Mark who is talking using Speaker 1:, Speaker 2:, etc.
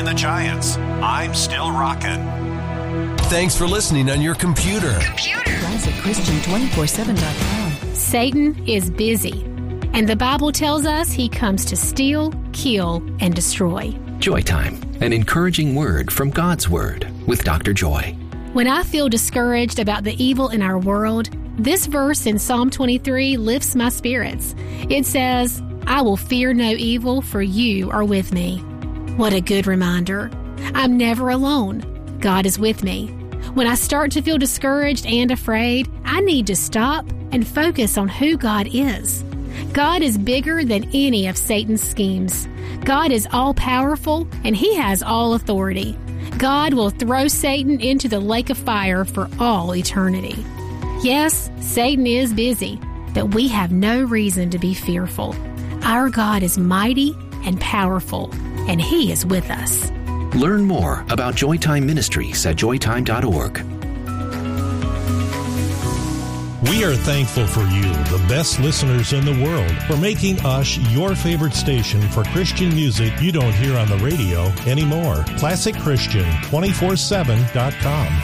Speaker 1: the Giants. I'm still rocking.
Speaker 2: Thanks for listening on your computer.
Speaker 3: ClassicChristian247.com.
Speaker 4: Satan is busy, and the Bible tells us he comes to steal, kill, and destroy.
Speaker 5: Joy Time, an encouraging word from God's Word with Dr. Joy.
Speaker 4: When I feel discouraged about the evil in our world, this verse in Psalm 23 lifts my spirits. It says, I will fear no evil, for you are with me. What a good reminder. I'm never alone. God is with me. When I start to feel discouraged and afraid, I need to stop and focus on who God is. God is bigger than any of Satan's schemes. God is all-powerful, and He has all authority. God will throw Satan into the lake of fire for all eternity. Yes, Satan is busy, but we have no reason to be fearful. Our God is mighty and powerful, and He is with us.
Speaker 5: Learn more about Joytime Ministries at joytime.org.
Speaker 6: We are thankful for you, the best listeners in the world, for making us your favorite station for Christian music you don't hear on the radio anymore. ClassicChristian247.com.